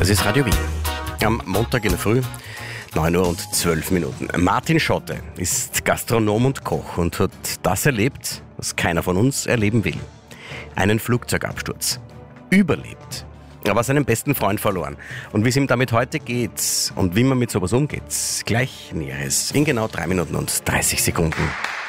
Das ist Radio Wien. Am Montag in der Früh, 9 Uhr und 12 Minuten. Martin Schotte ist Gastronom und Koch und hat das erlebt, was keiner von uns erleben will. Einen Flugzeugabsturz. Überlebt. Aber seinen besten Freund verloren. Und wie es ihm damit heute geht und wie man mit sowas umgeht, gleich Näheres in genau 3 Minuten und 30 Sekunden.